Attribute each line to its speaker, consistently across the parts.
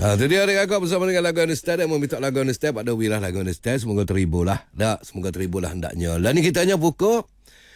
Speaker 1: Itu dia adik kakak bersama dengan lagu Understand. Yang meminta lagu Understand Pak Dewi lah lagu Understand. Semoga terhibur lah. Semoga terhibur lah hendaknya. Dan ni kita hanya pukul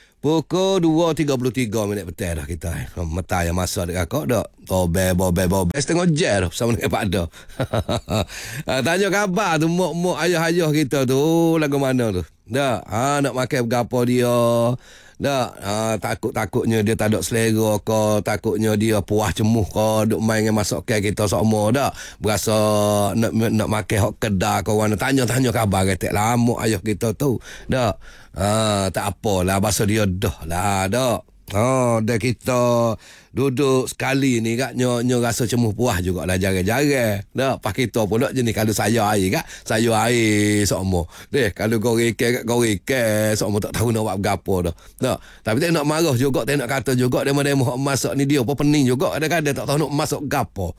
Speaker 1: 2.33 minit petang dah kita. Mata yang masa adik kakak dah. Bobel. Setengah jam dah bersama dengan Pak Da. Tanya khabar tu mok ayah-ayah kita tu lagu mana tu. Nak makan berapa dia. Takutnya dia tak ada selera ke, takutnya dia puas cemuh ke, duk main dengan masakan kita semua berasa nak makan hok kedai ke mana. Tanya khabar ketek lama ayah kita tu. Tak apalah bahasa dia dah lah. Dan kita duduk sekali ni kak nyo rasa cemuh puas jugalah jarang-jarang. Pas kita pun nak jenis kalau saya air kak, saya air semua. Kalau goreng semua tak tahu nak buat berapa dah. Tapi tak nak marah juga, tak nak kata juga dia masak ni dia apa pening juga kadang-kadang tak tahu nak masak gapo.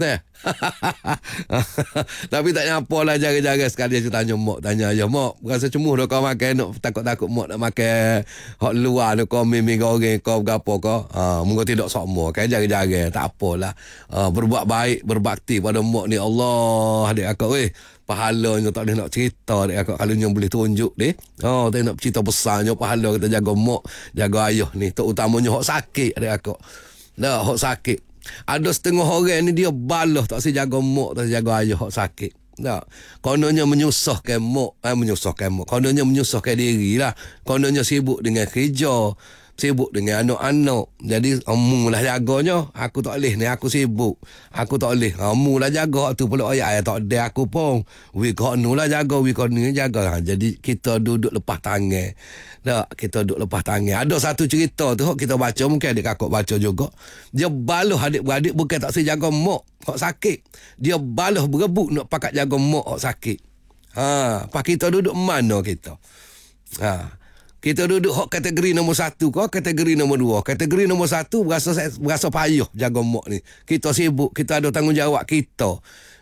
Speaker 1: Tapi tak nyapa lah jarang-jarang sekali saya tanya mak, tanya ayah, mak rasa cemuh dah kau makan, nak takut-takut mak nak makan hot luar tu kau mimi goreng kau berapa kau. Moga tidak semua kan, jarang-jarang tak apalah. Berbuat baik, berbakti pada mak ni Allah adik akak pahalanya tak boleh nak cerita adik akak kalau yang boleh tunjuk tak nak cerita besarnya pahala kita jaga mak, jaga ayah ni, terutamanya hok sakit adik akak. Hok sakit. Ada setengah orang ni dia balah tak jaga mak, tak jaga ayah hok sakit. Kononnya menyusahkan mak, kononnya menyusahkan diri lah. Kononnya sibuk dengan kerja, sibuk dengan anak-anak. Jadi mu lah jaganya. Aku tak boleh ni, aku sibuk, aku tak boleh. Mu lah jaga tu pula ayah tak ada aku pun. Kono lah jaga, kono jaga. Jadi kita duduk lepas tangan. Kita duduk lepas tangan. Ada satu cerita tu kita baca, mungkin adik kakak baca juga. Dia baluh adik-beradik bukan tak jaga mak hok sakit. Dia baluh berebut nak pakat jaga mak hok sakit. Pas kita duduk mana kita? Kita duduk hok kategori nombor 1 ke kategori nombor 2. Kategori nombor 1 berasa payah jaga mak ni. Kita sibuk, kita ada tanggungjawab kita.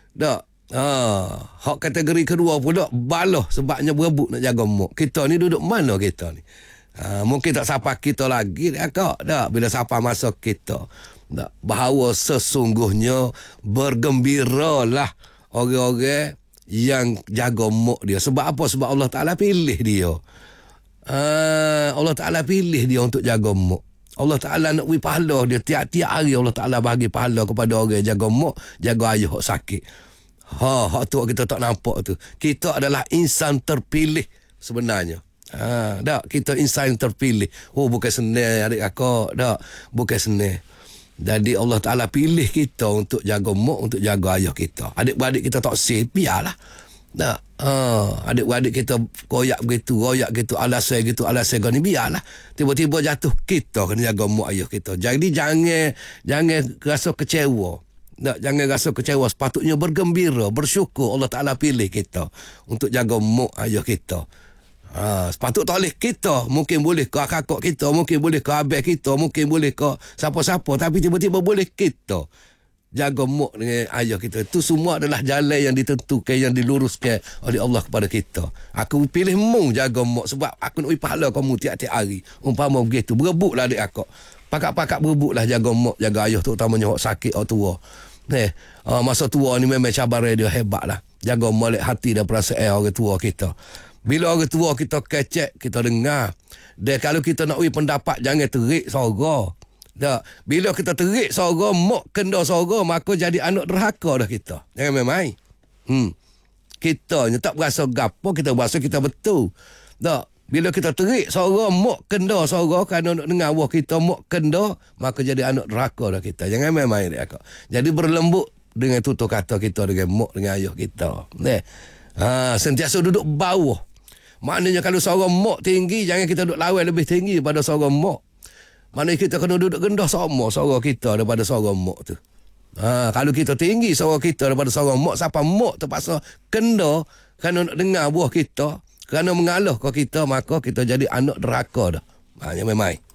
Speaker 1: Hok kategori kedua pula balah sebabnya berebut nak jaga mak. Kita ni duduk mana kita ni? Mungkin tak sapa kita lagi kak. Bila sapa masa kita. Bahawa sesungguhnya bergembiralah orang-orang yang jaga mak dia. Sebab apa? Sebab Allah Ta'ala pilih dia. Allah Ta'ala pilih dia untuk jaga mak. Allah Ta'ala nak beri pahala dia. Tiap-tiap hari Allah Ta'ala bagi pahala kepada orang jaga mak, jaga ayah hok sakit. Hak tu kita tak nampak tu. Kita adalah insan terpilih sebenarnya. Kita insan terpilih. Bukan senang adik kakak. Bukan senang. Jadi Allah Ta'ala pilih kita untuk jaga mak, untuk jaga ayah kita. Adik-beradik kita tak sih, biarlah. Adik-beradik kita koyak begitu, alasan ni biarlah. Tiba-tiba jatuh kita kena jaga mak ayah kita. Jadi jangan rasa kecewa. Jangan rasa kecewa. Sepatutnya bergembira, bersyukur Allah Ta'ala pilih kita untuk jaga mak ayah kita. Sepatut tak boleh kita. Mungkin boleh ke kakak kita, mungkin boleh ke abang kita, mungkin boleh ke siapa-siapa. Tapi tiba-tiba boleh kita jaga mak dengan ayah kita. Itu semua adalah jalan yang ditentukan, yang diluruskan oleh Allah kepada kita. Aku pilih mu jaga mak sebab aku nak beri pahala kamu tiap-tiap hari. Umpama begitu. Berebutlah adik akak. Pakak-pakak berebutlah jaga mak, jaga ayah, terutamanya hak sakit, hak tua. Masa tua ni memang cabaran dia hebat lah. Jaga molek hati dan perasaan orang tua kita. Bila orang tua kita kecek, kita dengar. Dan kalau kita nak beri pendapat, jangan terik suara. Bila kita terik suara, mak kena suara, maka jadi anak derhaka dah kita. Jangan main-main. Kita tak berasa gapo, kita berasa kita betul. Bila kita terik suara, mak kena suara, kerana nak dengar wah kita mak kena, maka jadi anak derhaka dah kita. Jangan main-main dia akak. Jadi berlembut dengan tutur kata kita dengan mak, dengan ayah kita. Sentiasa duduk bawah. Maknanya kalau suara mak tinggi, jangan kita duduk lawan lebih tinggi daripada suara mak. Maknanya kita kena duduk rendah sama suara kita daripada suara mak tu. Kalau kita tinggi suara kita daripada suara mak, siapa mak terpaksa kena kerana nak dengar buah kita, kerana mengalah ke kita, maka kita jadi anak derhaka dah. Jangan main-main.